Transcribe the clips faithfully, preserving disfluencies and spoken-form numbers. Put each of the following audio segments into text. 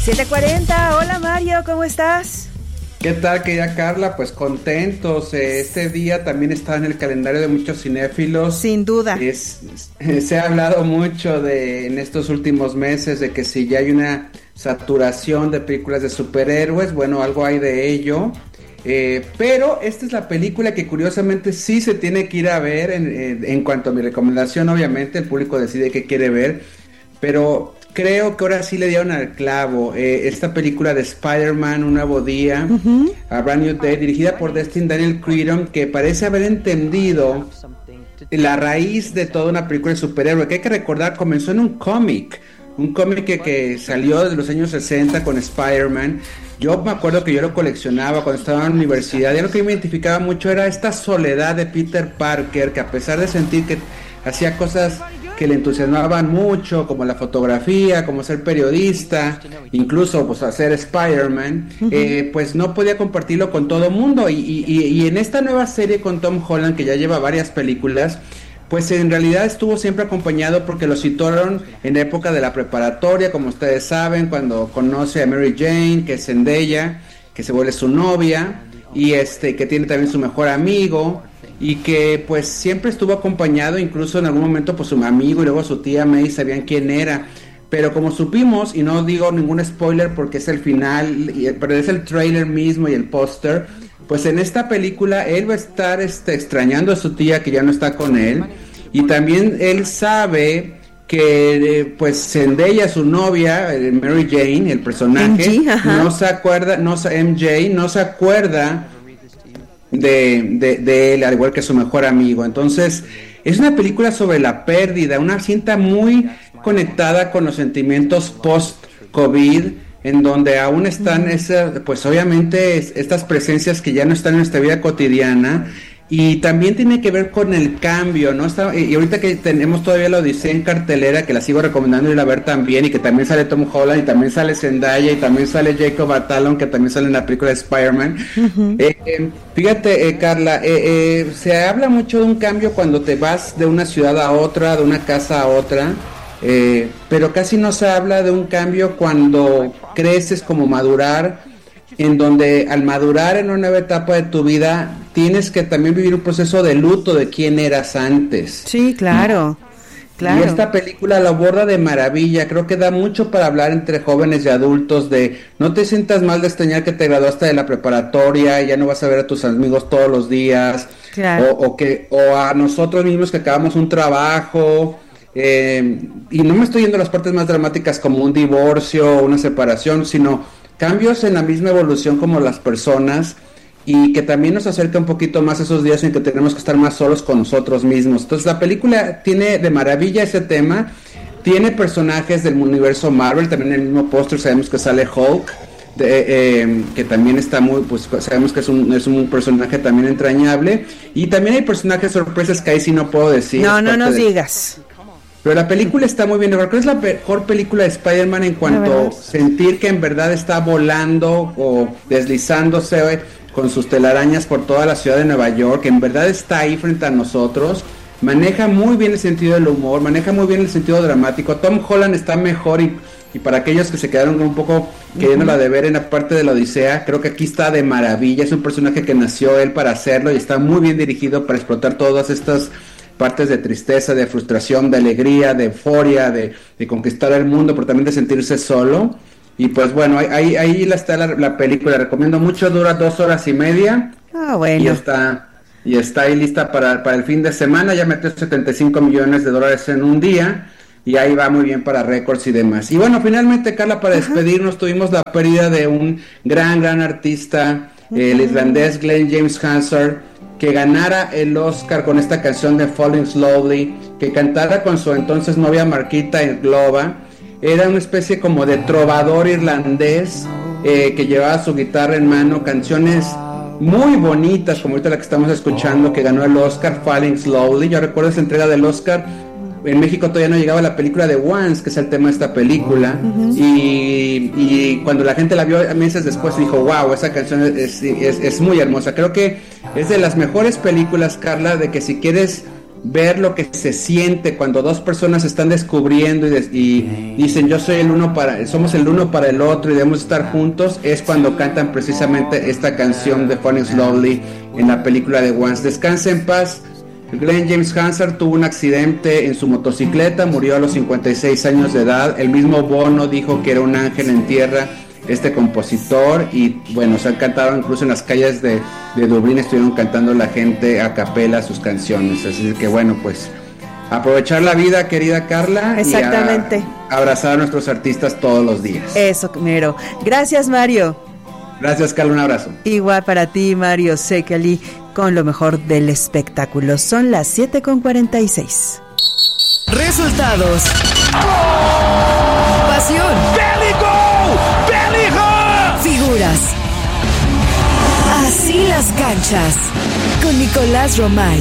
siete cuarenta, hola Mario, ¿cómo estás? ¿Qué tal, querida Carla? Pues contentos, eh, este día también está en el calendario de muchos cinéfilos. Sin duda. Es, es, se ha hablado mucho de en estos últimos meses de que si ya hay una saturación de películas de superhéroes, bueno, algo hay de ello. Eh, pero esta es la película que curiosamente sí se tiene que ir a ver en, en, en cuanto a mi recomendación, obviamente el público decide qué quiere ver, pero creo que ahora sí le dieron al clavo. Eh, esta película de Spider-Man, Un Nuevo Día, uh-huh. A Brand New Day, dirigida por Destin Daniel Cretton, que parece haber entendido la raíz de toda una película de superhéroe, que hay que recordar comenzó en un cómic, un cómic que, que salió de los años sesenta con Spider-Man. Yo me acuerdo que yo lo coleccionaba cuando estaba en la universidad, y lo que me identificaba mucho era esta soledad de Peter Parker, que a pesar de sentir que hacía cosas que le entusiasmaban mucho, como la fotografía, como ser periodista, incluso pues hacer Spider-Man, uh-huh. eh, pues no podía compartirlo con todo el mundo, y, y, y en esta nueva serie con Tom Holland, que ya lleva varias películas, pues en realidad estuvo siempre acompañado, porque lo citaron en la época de la preparatoria, como ustedes saben, cuando conoce a Mary Jane, que es Zendaya, que se vuelve su novia, y este que tiene también su mejor amigo, y que pues siempre estuvo acompañado, incluso en algún momento pues su amigo y luego su tía May sabían quién era, pero como supimos, y no digo ningún spoiler porque es el final, pero es el trailer mismo y el póster, pues en esta película él va a estar este, extrañando a su tía que ya no está con él, y también él sabe que eh, pues Zendaya, su novia, eh, Mary Jane, el personaje, M J, no se acuerda, no M J, no se acuerda de, de, de él, al igual que su mejor amigo. Entonces es una película sobre la pérdida, una cinta muy conectada con los sentimientos post-COVID, en donde aún están esas, pues obviamente es, estas presencias que ya no están en nuestra vida cotidiana, y también tiene que ver con el cambio, ¿no? Está, y ahorita que tenemos todavía la Odisea en cartelera, que la sigo recomendando ir a ver también, y que también sale Tom Holland, y también sale Zendaya, y también sale Jacob Batalon, que también sale en la película de Spider-Man. Uh-huh. eh, eh, fíjate, eh, Carla, eh, eh, se habla mucho de un cambio cuando te vas de una ciudad a otra, de una casa a otra, eh, pero casi no se habla de un cambio cuando creces, como madurar, en donde al madurar en una nueva etapa de tu vida tienes que también vivir un proceso de luto de quién eras antes. Sí, claro, claro. Y esta película lo aborda de maravilla. Creo que da mucho para hablar entre jóvenes y adultos, de no te sientas mal de extrañar que te graduaste de la preparatoria y ya no vas a ver a tus amigos todos los días, claro. o, o que o a nosotros mismos que acabamos un trabajo. Eh, y no me estoy yendo a las partes más dramáticas como un divorcio o una separación, sino cambios en la misma evolución como las personas, y que también nos acerca un poquito más a esos días en que tenemos que estar más solos con nosotros mismos. Entonces la película tiene de maravilla ese tema, tiene personajes del universo Marvel, también en el mismo póster sabemos que sale Hulk, de, eh, que también está muy, pues sabemos que es un, es un personaje también entrañable, y también hay personajes sorpresas que ahí sí no puedo decir. No, no nos de... digas. Pero la película está muy bien. Creo que es la mejor película de Spider-Man en cuanto a sentir que en verdad está volando o deslizándose con sus telarañas por toda la ciudad de Nueva York, que en verdad está ahí frente a nosotros. Maneja muy bien el sentido del humor, maneja muy bien el sentido dramático. Tom Holland está mejor, y, y para aquellos que se quedaron un poco queriéndola de ver en la parte de la Odisea, creo que aquí está de maravilla. Es un personaje que nació él para hacerlo y está muy bien dirigido para explotar todas estas partes de tristeza, de frustración, de alegría, de euforia, de, de conquistar el mundo, pero también de sentirse solo. Y pues bueno, ahí, ahí está la, la película, recomiendo mucho, dura dos horas y media. Ah, bueno. Y está, y está ahí lista para, para el fin de semana, ya metió setenta y cinco millones de dólares en un día, y ahí va muy bien para récords y demás. Y bueno, finalmente, Carla, para Ajá. despedirnos, tuvimos la pérdida de un gran, gran artista, uh-huh. el islandés Glenn James Hansard, que ganara el Oscar con esta canción de Falling Slowly, que cantara con su entonces novia Marquita Globa. Era una especie como de trovador irlandés, eh, que llevaba su guitarra en mano, canciones muy bonitas como ahorita la que estamos escuchando, que ganó el Oscar, Falling Slowly. Yo recuerdo esa entrega del Oscar, en México todavía no llegaba la película de Once, que es el tema de esta película, uh-huh. y, y cuando la gente la vio meses después dijo, wow, esa canción es, es, es muy hermosa. Creo que es de las mejores películas, Carla, de que si quieres ver lo que se siente cuando dos personas se están descubriendo y, de, y dicen yo soy el uno para, somos el uno para el otro y debemos estar juntos, es cuando cantan precisamente esta canción de Funny Slowly en la película de Once. Descanse en paz. Glenn James Hansard tuvo un accidente en su motocicleta, murió a los cincuenta y seis años de edad. El mismo Bono dijo que era un ángel en tierra, este compositor, y bueno, se han cantado incluso en las calles de, de Dublín, estuvieron cantando la gente a capela sus canciones, así que bueno, pues aprovechar la vida, querida Carla. Exactamente. Y a abrazar a nuestros artistas todos los días. Eso, mero. Gracias, Mario. Gracias, Carla, un abrazo. Igual para ti, Mario Sekeli, con lo mejor del espectáculo. Son las siete con cuarenta y seis. Resultados. Pasión. Figuras. Así las canchas. Con Nicolás Romay.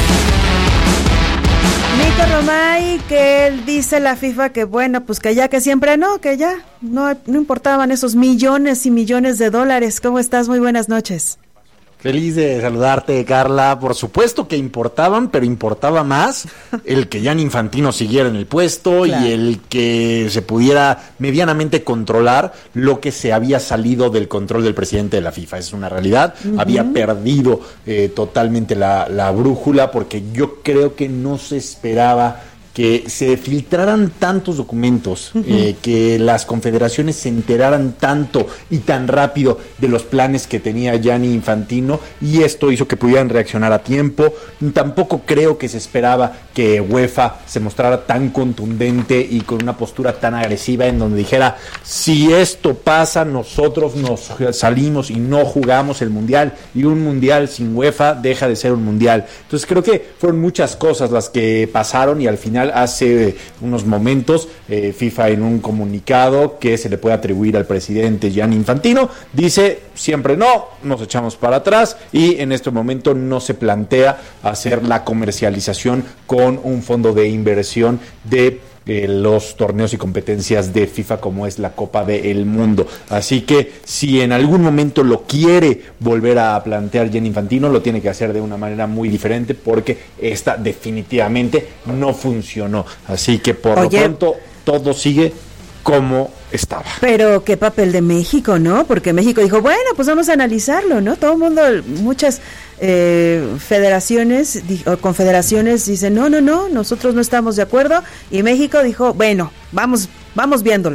Nico Romay, que él dice la FIFA que bueno, pues que ya que siempre no, que ya no, no importaban esos millones y millones de dólares. ¿Cómo estás? Muy buenas noches. Feliz de saludarte, Carla. Por supuesto que importaban, pero importaba más el que Gianni Infantino siguiera en el puesto, claro, y el que se pudiera medianamente controlar lo que se había salido del control del presidente de la FIFA. Es una realidad. Uh-huh. Había perdido eh, totalmente la, la brújula, porque yo creo que no se esperaba que se filtraran tantos documentos, uh-huh. eh, que las confederaciones se enteraran tanto y tan rápido de los planes que tenía Gianni Infantino, y esto hizo que pudieran reaccionar a tiempo. Tampoco creo que se esperaba que UEFA se mostrara tan contundente y con una postura tan agresiva, en donde dijera, si esto pasa, nosotros nos salimos y no jugamos el Mundial, y un Mundial sin UEFA deja de ser un Mundial. Entonces creo que fueron muchas cosas las que pasaron, y al final hace unos momentos eh, FIFA, en un comunicado que se le puede atribuir al presidente Gianni Infantino, dice siempre no, nos echamos para atrás, y en este momento no se plantea hacer la comercialización con un fondo de inversión de Eh, los torneos y competencias de FIFA, como es la Copa del Mundo. Así que si en algún momento lo quiere volver a plantear Gianni Infantino, lo tiene que hacer de una manera muy diferente, porque esta definitivamente no funcionó. Así que por Oye, lo pronto todo sigue como estaba. Pero qué papel de México, ¿no? Porque México dijo, bueno, pues vamos a analizarlo, ¿no? Todo el mundo, muchas eh, federaciones o confederaciones dicen, no, no, no, nosotros no estamos de acuerdo, y México dijo, bueno, vamos, vamos viéndolo.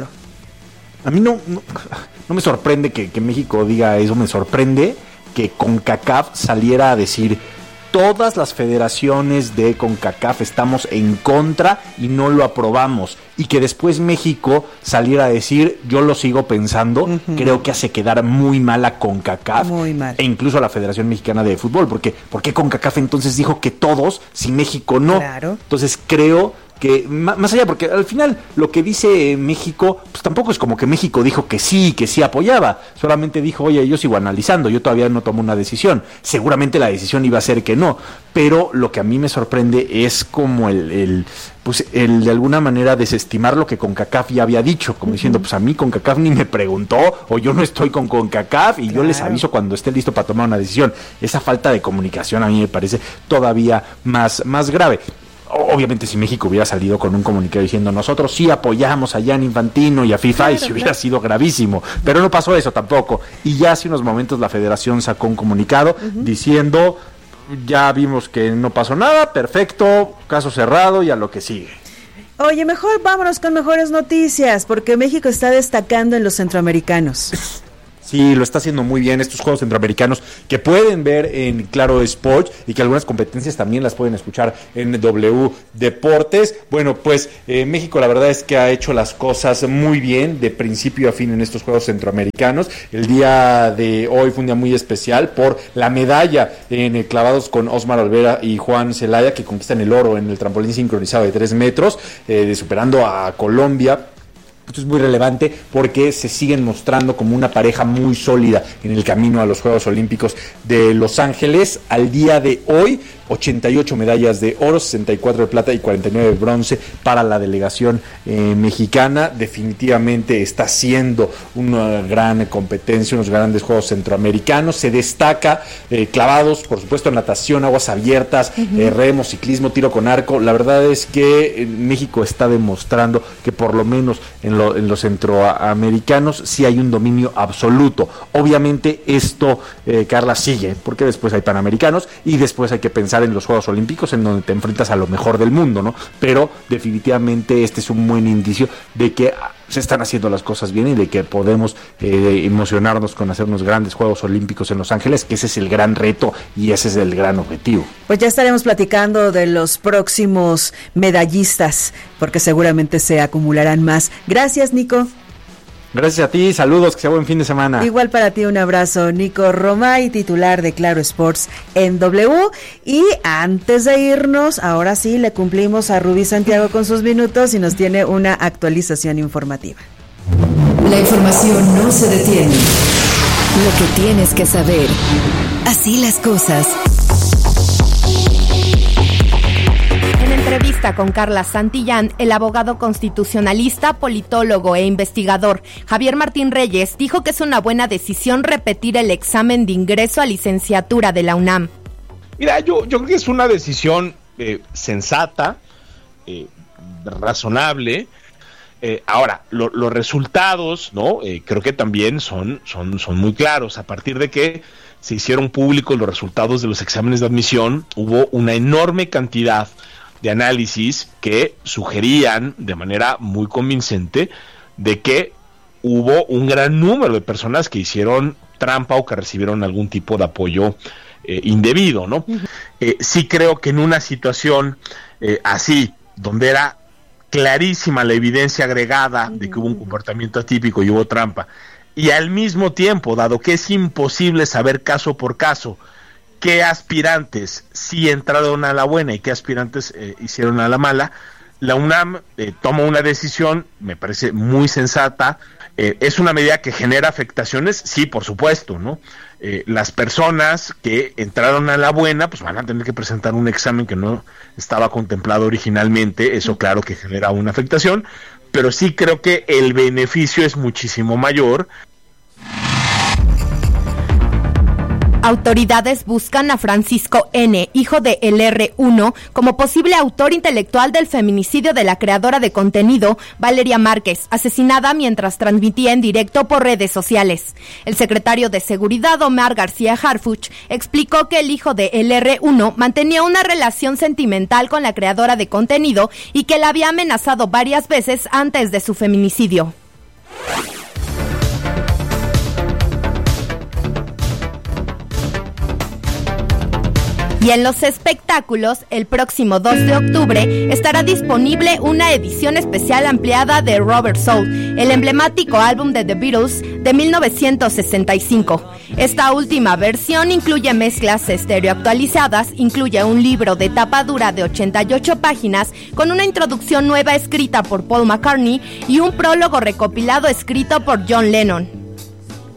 A mí no, no, no me sorprende que, que México diga eso, me sorprende que CONCACAF saliera a decir, todas las federaciones de CONCACAF estamos en contra y no lo aprobamos, y que después México saliera a decir, yo lo sigo pensando, uh-huh. creo que hace quedar muy mal a CONCACAF, muy mal. E incluso a la Federación Mexicana de Fútbol, porque ¿por qué CONCACAF entonces dijo que todos, si México no? Claro. Entonces creo que más allá, porque al final lo que dice México, pues tampoco es como que México dijo que sí, que sí apoyaba, solamente dijo, oye, yo sigo analizando, yo todavía no tomo una decisión, seguramente la decisión iba a ser que no, pero lo que a mí me sorprende es como el, el pues el de alguna manera desestimar lo que CONCACAF ya había dicho, como uh-huh. diciendo, pues a mí CONCACAF ni me preguntó, o yo no estoy con CONCACAF, y claro. yo les aviso cuando esté listo para tomar una decisión. Esa falta de comunicación a mí me parece todavía más, más grave. Obviamente, si México hubiera salido con un comunicado diciendo, nosotros sí apoyamos a Gianni Infantino y a FIFA, claro, y si hubiera claro. sido gravísimo, pero no pasó eso tampoco, y ya hace unos momentos la federación sacó un comunicado uh-huh. diciendo, ya vimos que no pasó nada, perfecto, caso cerrado, y a lo que sigue. Oye, mejor vámonos con mejores noticias, porque México está destacando en los centroamericanos. Sí, lo está haciendo muy bien estos Juegos Centroamericanos, que pueden ver en Claro Sports, y que algunas competencias también las pueden escuchar en W Deportes. Bueno, pues eh, México la verdad es que ha hecho las cosas muy bien de principio a fin en estos Juegos Centroamericanos. El día de hoy fue un día muy especial por la medalla en eh, clavados con Osmar Olvera y Juan Celaya, que conquistan el oro en el trampolín sincronizado de tres metros, eh, superando a Colombia. Esto es muy relevante porque se siguen mostrando como una pareja muy sólida en el camino a los Juegos Olímpicos de Los Ángeles. Al día de hoy ochenta y ocho medallas de oro, sesenta y cuatro de plata y cuarenta y nueve de bronce para la delegación eh, mexicana. Definitivamente está siendo una gran competencia, unos grandes Juegos Centroamericanos. Se destaca eh, clavados, por supuesto, natación, aguas abiertas, uh-huh. eh, remo, ciclismo, tiro con arco. La verdad es que México está demostrando que por lo menos en, lo, en los centroamericanos sí hay un dominio absoluto. Obviamente esto, eh, Carla, sigue, porque después hay panamericanos y después hay que pensar en los Juegos Olímpicos, en donde te enfrentas a lo mejor del mundo, ¿no? Pero definitivamente este es un buen indicio de que se están haciendo las cosas bien y de que podemos eh, emocionarnos con hacer unos grandes Juegos Olímpicos en Los Ángeles, que ese es el gran reto y ese es el gran objetivo. Pues ya estaremos platicando de los próximos medallistas, porque seguramente se acumularán más. Gracias, Nico. Gracias a ti, saludos, que sea buen fin de semana. Igual para ti, un abrazo. Nico Romay, titular de Claro Sports en W. Y antes de irnos, ahora sí le cumplimos a Rubí Santiago con sus minutos y nos tiene una actualización informativa. La información no se detiene. Lo que tienes que saber. Así las cosas. En entrevista con Carla Santillán, el abogado constitucionalista, politólogo e investigador Javier Martín Reyes dijo que es una buena decisión repetir el examen de ingreso a licenciatura de la UNAM. Mira, yo, yo creo que es una decisión eh, sensata, eh, razonable. Eh, ahora, lo, los resultados, ¿no? Eh, creo que también son, son, son muy claros. A partir de que se hicieron públicos los resultados de los exámenes de admisión, hubo una enorme cantidad de análisis que sugerían de manera muy convincente de que hubo un gran número de personas que hicieron trampa o que recibieron algún tipo de apoyo eh, indebido, ¿no? Uh-huh. Eh, sí creo que en una situación eh, así, donde era clarísima la evidencia agregada uh-huh. de que hubo un comportamiento atípico y hubo trampa, y al mismo tiempo, dado que es imposible saber caso por caso qué aspirantes sí entraron a la buena y qué aspirantes eh, hicieron a la mala, la UNAM eh, toma una decisión, me parece muy sensata. Eh, es una medida que genera afectaciones, sí, por supuesto, ¿no? Eh, las personas que entraron a la buena, pues van a tener que presentar un examen que no estaba contemplado originalmente, eso claro que genera una afectación, pero sí creo que el beneficio es muchísimo mayor. Autoridades buscan a Francisco N., hijo de el erre uno, como posible autor intelectual del feminicidio de la creadora de contenido, Valeria Márquez, asesinada mientras transmitía en directo por redes sociales. El secretario de Seguridad, Omar García Harfuch, explicó que el hijo de el erre uno mantenía una relación sentimental con la creadora de contenido y que la había amenazado varias veces antes de su feminicidio. Y en los espectáculos, el próximo dos de octubre estará disponible una edición especial ampliada de Rubber Soul, el emblemático álbum de The Beatles de mil novecientos sesenta y cinco. Esta última versión incluye mezclas estéreo actualizadas, incluye un libro de tapa dura de ochenta y ocho páginas con una introducción nueva escrita por Paul McCartney y un prólogo recopilado escrito por John Lennon.